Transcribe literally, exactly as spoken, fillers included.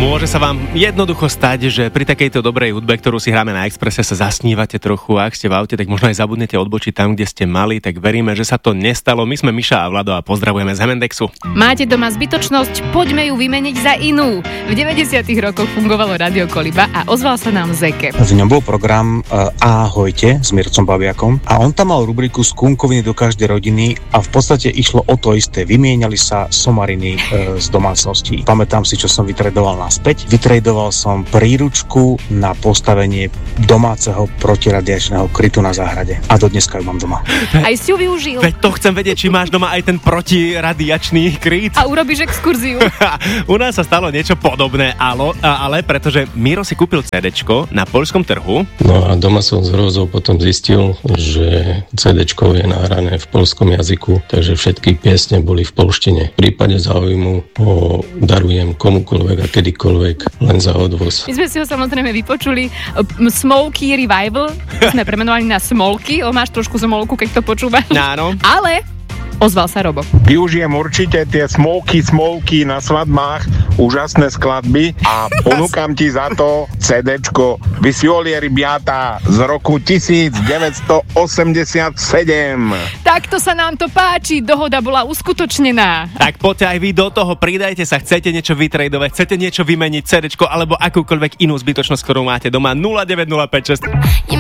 Môže sa vám jednoducho stať, že pri takejto dobrej hudbe, ktorú si hráme na Expresse, sa zasnívate trochu a ak ste v aute, tak možno aj zabudnete odbočiť tam, kde ste mali, tak veríme, že sa to nestalo. My sme Miša a Vlado a pozdravujeme z Hemendexu. Máte doma zbytočnosť, poďme ju vymeniť za inú. V deväťdesiatych rokoch fungovalo Rádio Koliba a ozval sa nám Zeke. V ňom bol program uh, Ahojte s Mircom Babiakom a on tam mal rubriku Skúnkoviny do každej rodiny a v podstate išlo o to isté. Vymieniali sa somariny uh, z domácností. Pamätám si, čo som vytredoval naspäť. Vytredoval som príručku na postavenie domáceho protiradiačného krytu na záhrade. A do dneska ju mám doma. Aj si ju využil. Veď to chcem vedieť, či máš doma aj ten protiradiačný kryt. A urobíš exkurziu. U nás sa stalo niečo podobné, ale, ale pretože Miro si kúpil cédečko na poľskom trhu. No a doma som z hrôzou potom zistil, že cédečko je nahrané v poľskom jazyku, takže všetky piesne boli v poľštine. V prípade záujmu ho darujem komukoľvek a kedykoľvek len za odvoz. My sme si ho samozrejme vypočuli. Smolky Revival sme premenovali na Smolky. O, máš trošku smolku, keď to počúvaš. Áno. Ale ozval sa Robo. Využijem určite tie smolky, smolky na svadbách, úžasné skladby a ponúkam ti za to cédečko Visiolieri Biata z roku devätnásťstoosemdesiatsedem. Takto sa nám to páči, dohoda bola uskutočnená. Tak poďte aj vy do toho, pridajte sa, chcete niečo vytredovať, chcete niečo vymeniť, cédečko alebo akúkoľvek inú zbytočnosť, ktorú máte doma. nula deväť nula päť šesť